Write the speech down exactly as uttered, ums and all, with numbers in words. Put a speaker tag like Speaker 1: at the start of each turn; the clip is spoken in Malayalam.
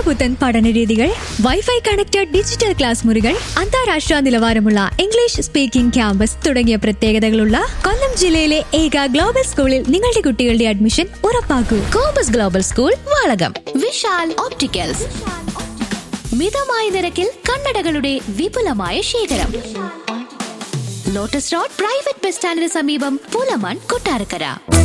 Speaker 1: പുത്തൻ പഠനരീതികൾ, വൈഫൈ കണക്റ്റഡ് ഡിജിറ്റൽ ക്ലാസ് മുറികൾ, അന്താരാഷ്ട്ര നിലവാരമുള്ള ഇംഗ്ലീഷ് സ്പീക്കിംഗ് ക്യാമ്പസ് തുടങ്ങിയ പ്രത്യേകതകളുള്ള കൊല്ലം ജില്ലയിലെ ഏക ഗ്ലോബൽ സ്കൂളിൽ നിങ്ങളുടെ കുട്ടികളുടെ admission ഉറപ്പാക്കൂ.
Speaker 2: Compass global school, Valakom. Vishal opticals, മിതമായ നിരക്കിൽ കണ്ണടകളുടെ വിപുലമായ ശേഖരം. ലോട്ടസ് റോഡ് പ്രൈവറ്റ് ബസ് സ്റ്റാൻഡിന് സമീപം, പുലമൺ, കൊട്ടാരക്കര.